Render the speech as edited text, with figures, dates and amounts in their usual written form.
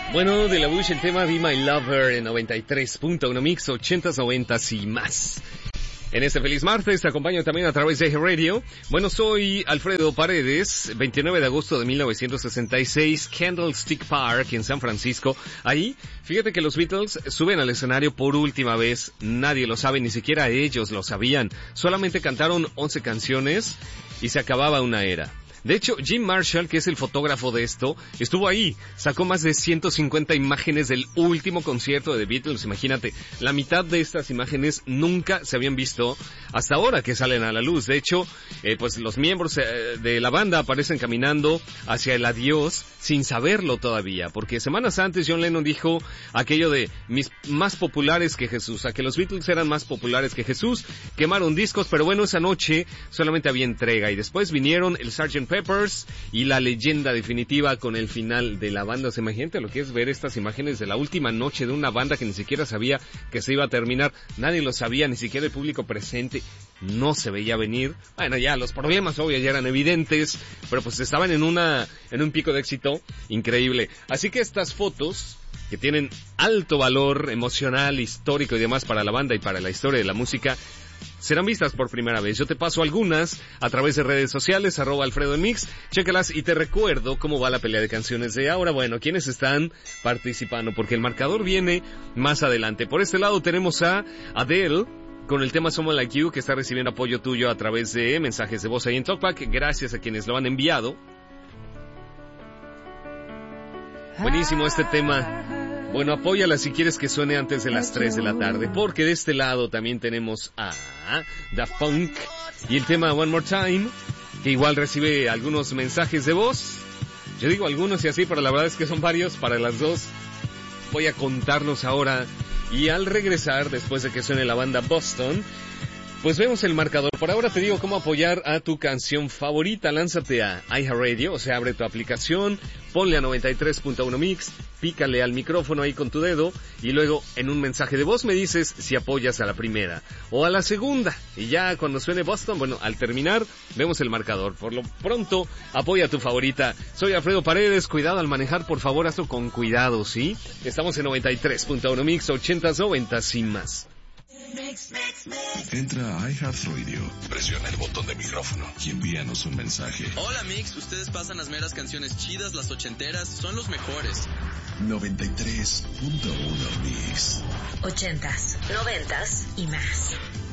Bueno, de la Bush el tema Be My Lover en 93.1 Mix, 80s, 90s y más. En este feliz martes te acompaño también a través de Radio. Bueno, soy Alfredo Paredes, 29 de agosto de 1966, Candlestick Park en San Francisco. Ahí, fíjate que los Beatles suben al escenario por última vez. Nadie lo sabe, ni siquiera ellos lo sabían. Solamente cantaron 11 canciones y se acababa una era. De hecho, Jim Marshall, que es el fotógrafo de esto, estuvo ahí, sacó más de 150 imágenes del último concierto de The Beatles. Imagínate, la mitad de estas imágenes nunca se habían visto hasta ahora que salen a la luz. De hecho, pues los miembros de la banda aparecen caminando hacia el adiós sin saberlo todavía, porque semanas antes John Lennon dijo aquello de mis más populares que Jesús, a que los Beatles eran más populares que Jesús, quemaron discos, pero bueno, esa noche solamente había entrega y después vinieron el Sgt. Peppers y la leyenda definitiva con el final de la banda. ¿Se imagínate lo que es ver estas imágenes de la última noche de una banda que ni siquiera sabía que se iba a terminar? Nadie lo sabía, ni siquiera el público presente. No se veía venir. Bueno, ya los problemas obvio ya eran evidentes, pero pues estaban en un pico de éxito increíble. Así que estas fotos, que tienen alto valor emocional, histórico y demás para la banda y para la historia de la música, serán vistas por primera vez. Yo te paso algunas a través de redes sociales, @AlfredoMix, chécalas y te recuerdo cómo va la pelea de canciones de ahora. Bueno, ¿quiénes están participando? Porque el marcador viene más adelante. Por este lado tenemos a Adele con el tema Someone Like You, que está recibiendo apoyo tuyo a través de mensajes de voz ahí en Talkback. Gracias a quienes lo han enviado. Buenísimo este tema. Bueno, apóyala si quieres que suene antes de las 3 de la tarde, porque de este lado también tenemos a Daft Punk y el tema One More Time, que igual recibe algunos mensajes de voz. Yo digo algunos y así, pero la verdad es que son varios para las dos. Voy a contarlos ahora y al regresar, después de que suene la banda Boston, pues vemos el marcador. Por ahora te digo cómo apoyar a tu canción favorita. Lánzate a iHeartRadio, o sea, abre tu aplicación, ponle a 93.1 Mix, pícale al micrófono ahí con tu dedo y luego en un mensaje de voz me dices si apoyas a la primera o a la segunda. Y ya cuando suene Boston, bueno, al terminar vemos el marcador. Por lo pronto, apoya a tu favorita. Soy Alfredo Paredes. Cuidado al manejar, por favor, hazlo con cuidado, ¿sí? Estamos en 93.1 Mix, 80s, 90s y más. Entra a iHeartRadio, presiona el botón de micrófono y envíanos un mensaje. Hola Mix, ustedes pasan las meras canciones chidas, las ochenteras, son los mejores. 93.1 Mix. 80s, 90s y más.